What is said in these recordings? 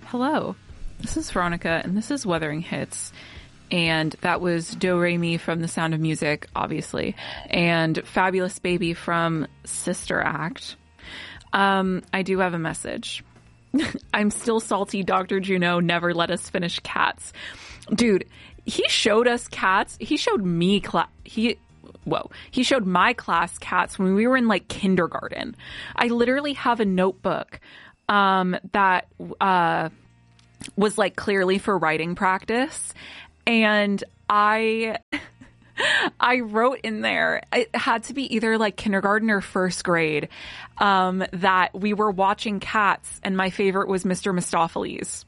Hello, this is Veronica, and this is Wuthering Hits. And that was Do Re Mi from The Sound of Music, obviously, and Fabulous Baby from Sister Act. I do have a message. I'm still salty Dr. Juno never let us finish Cats. Dude, he showed us Cats. He showed me he showed my class Cats when we were in like kindergarten. I literally have a notebook that was like clearly for writing practice, and I wrote in there, it had to be either like kindergarten or first grade, that we were watching Cats and my favorite was Mr. Mistopheles.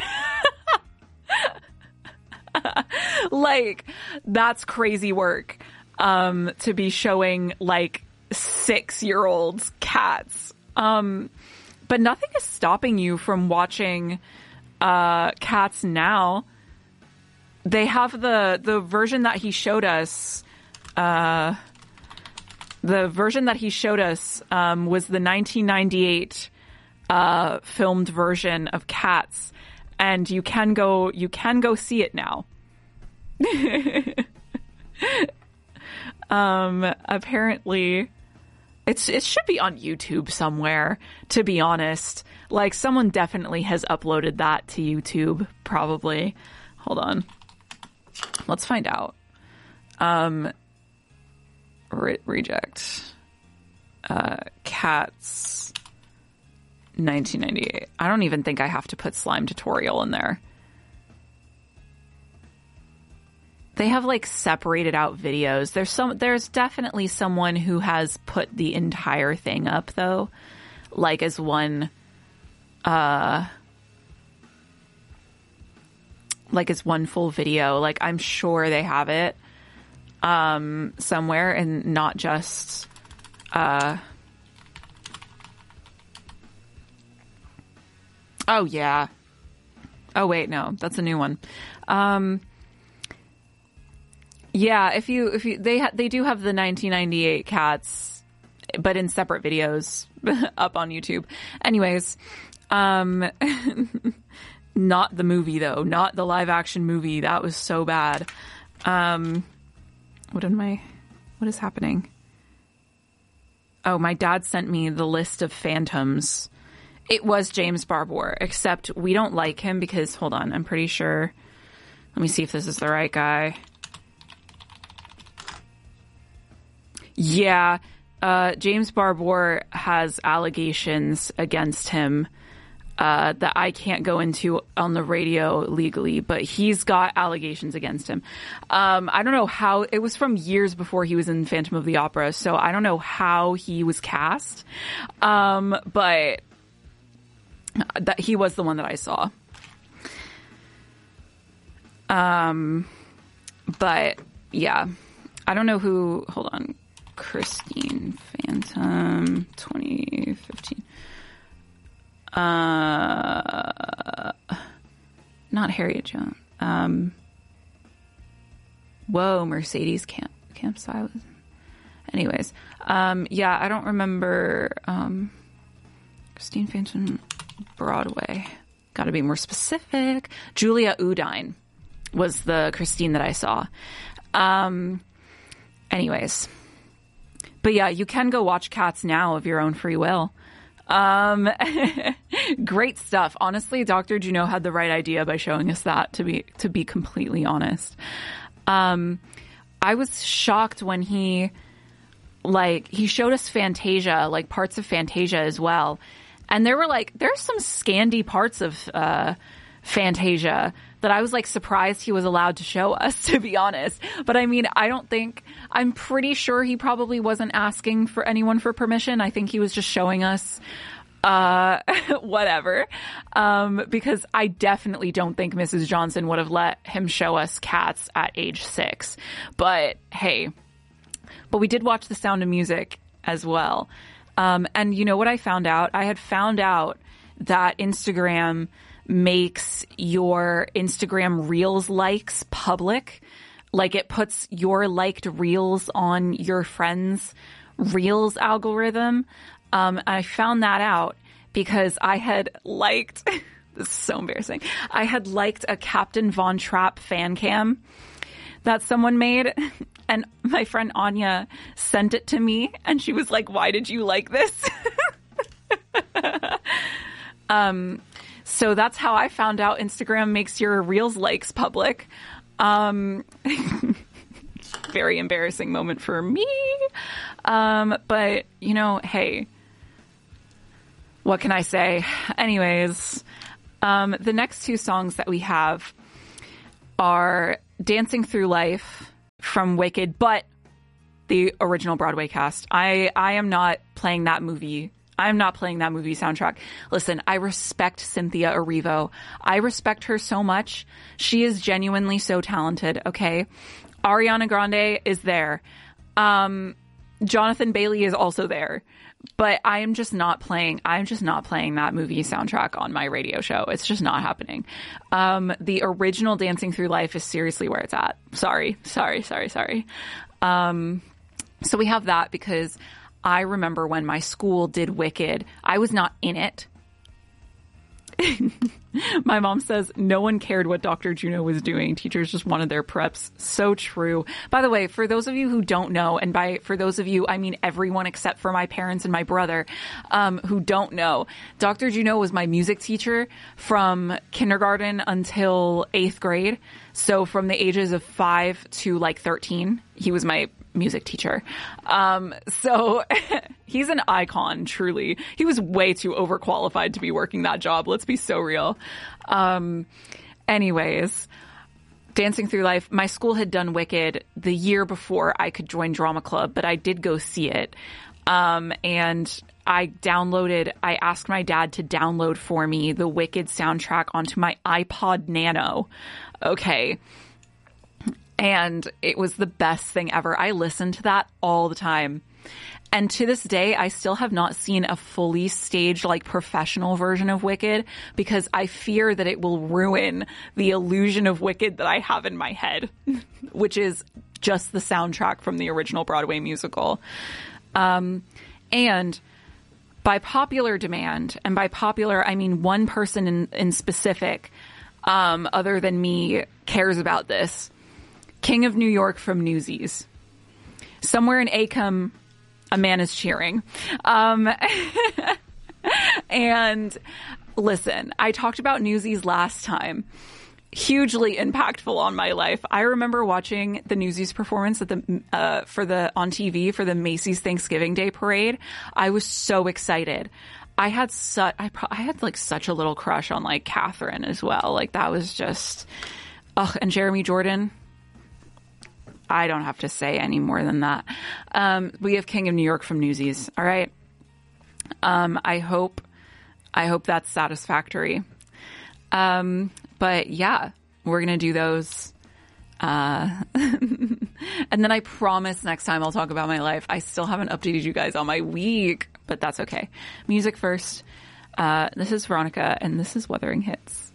Like, that's crazy work, to be showing like 6-year-olds Cats. But nothing is stopping you from watching Cats now. They have the version that he showed us. The version that he showed us was the 1998 filmed version of Cats, and you can go see it now. Apparently, it should be on YouTube somewhere. To be honest, like someone definitely has uploaded that to YouTube. Probably. Hold on. Let's find out. Reject. Cats 1998. I don't even think I have to put slime tutorial in there. They have like separated out videos. There's definitely someone who has put the entire thing up though, like as one full video. Like I'm sure they have it somewhere, and not just oh yeah. Oh wait, no, that's a new one. Yeah, if they do have the 1998 Cats, but in separate videos up on YouTube. Anyways, not the movie though, not the live action movie. That was so bad. What is happening? Oh, my dad sent me the list of Phantoms. It was James Barbour, except we don't like him because, hold on, I'm pretty sure. Let me see if this is the right guy. Yeah, James Barbour has allegations against him that I can't go into on the radio legally, but he's got allegations against him. I don't know how, it was from years before he was in Phantom of the Opera, so I don't know how he was cast, but that he was the one that I saw. But yeah, I don't know who, hold on. Christine Phantom 2015. Not Harriet Jones. Whoa, Mercedes Camp Silas. Anyways, yeah, I don't remember Christine Phantom Broadway. Got to be more specific. Julia Udine was the Christine that I saw. Anyways. But yeah, you can go watch Cats now of your own free will. Great stuff. Honestly, Dr. Juno had the right idea by showing us that, to be completely honest. I was shocked when he showed us Fantasia, like parts of Fantasia as well. And there's some Scandi parts of Fantasia that I was like surprised he was allowed to show us, to be honest. But I mean, I'm pretty sure he probably wasn't asking for anyone for permission. I think he was just showing us whatever. Because I definitely don't think Mrs. Johnson would have let him show us Cats at age 6. But hey, we did watch The Sound of Music as well. And you know what I found out? I had found out that Instagram makes your Instagram Reels likes public. Like it puts your liked Reels on your friends' Reels algorithm. I found that out because I had liked This is so embarrassing. I had liked a Captain Von Trapp fan cam that someone made, and my friend Anya sent it to me, and she was like, "Why did you like this?" So that's how I found out Instagram makes your Reels likes public. Very embarrassing moment for me. But, you know, hey, what can I say? Anyways, the next two songs that we have are Dancing Through Life from Wicked, but the original Broadway cast. I am not playing that movie. I'm not playing that movie soundtrack. Listen, I respect Cynthia Erivo. I respect her so much. She is genuinely so talented, okay? Ariana Grande is there. Jonathan Bailey is also there. But I'm just not playing that movie soundtrack on my radio show. It's just not happening. The original Dancing Through Life is seriously where it's at. Sorry. So we have that because I remember when my school did Wicked, I was not in it. My mom says no one cared what Dr. Juno was doing. Teachers just wanted their preps. So true. By the way, for those of you who don't know, and for those of you, I mean everyone except for my parents and my brother, who don't know, Dr. Juno was my music teacher from kindergarten until 8th grade. So from the ages of 5 to like 13, he was my music teacher. So he's an icon, truly. He was way too overqualified to be working that job. Let's be so real. Anyways, Dancing Through Life. My school had done Wicked the year before I could join drama club, but I did go see it. And I asked my dad to download for me the Wicked soundtrack onto my iPod Nano. Okay. And it was the best thing ever. I listened to that all the time. And to this day, I still have not seen a fully staged, like, professional version of Wicked because I fear that it will ruin the illusion of Wicked that I have in my head, which is just the soundtrack from the original Broadway musical. And by popular demand, and by popular, I mean one person in specific, other than me, cares about this. King of New York from Newsies. Somewhere in Acom, a man is cheering. And listen, I talked about Newsies last time. Hugely impactful on my life. I remember watching the Newsies performance on TV for the Macy's Thanksgiving Day Parade. I was so excited. I had such a little crush on like Catherine as well. Like that was just, and Jeremy Jordan. I don't have to say any more than that. We have King of New York from Newsies. All right. I hope that's satisfactory. But yeah, we're going to do those. And then I promise next time I'll talk about my life. I still haven't updated you guys on my week, but that's okay. Music first. This is Veronica and this is Wuthering Hits.